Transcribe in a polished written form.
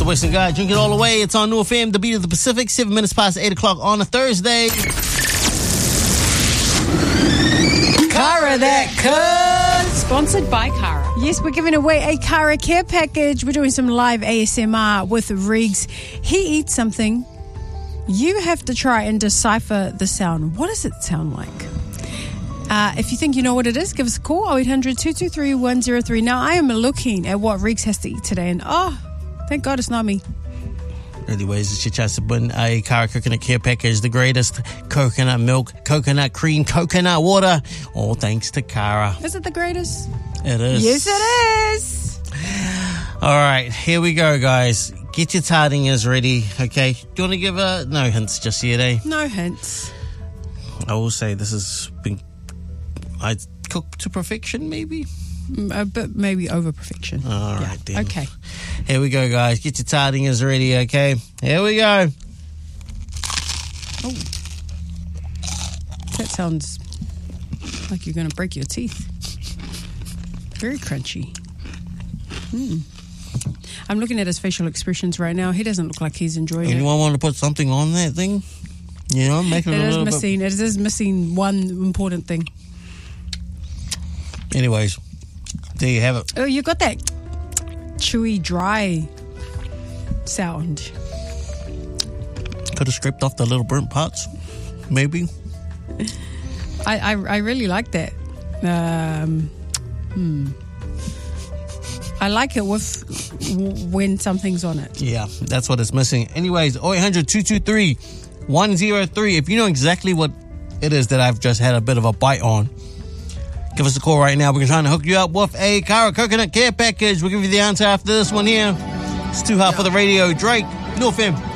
Western Guy. Drink it all away. It's on New FM, the beat of the Pacific. 7 minutes past 8 o'clock on a Thursday. Kara that could. Sponsored by Kara. Yes, we're giving away a Kara care package. We're doing some live ASMR with Riggs. He eats something. You have to try and decipher the sound. What does it sound like? If you think you know what it is, give us a call, 0800-223-103. Now, I am looking at what Riggs has to eat today, and thank God it's not me. Anyways, it's your chance to win a Kara Coconut Care Package, the greatest coconut milk, coconut cream, coconut water, all thanks to Kara. Is it the greatest? It is. Yes, it is. All right, here we go, guys. Get your tardingas ready, okay? Do you want to give no hints just yet, eh? No hints. I will say this has been cooked to perfection, maybe? A bit maybe over perfection. All right, then. Okay. Here we go, guys. Get your tardingas ready, okay? Here we go. Oh. That sounds like you're going to break your teeth. Very crunchy. I'm looking at his facial expressions right now. He doesn't look like he's enjoying it. Anyone want to put something on that thing? You know, make it a little bit... It is missing one important thing. Anyways, there you have it. Oh, you got that chewy, dry sound. Could have stripped off the little burnt parts, maybe. I really like that. I like it when something's on it. Yeah, that's what it's missing. Anyways, 0800-223-103. If you know exactly what it is that I've just had a bit of a bite on, give us a call right now. We're trying to hook you up with a Kara Coconut Care Package. We'll give you the answer after this one here. It's too hot for the radio. Drake, New FM.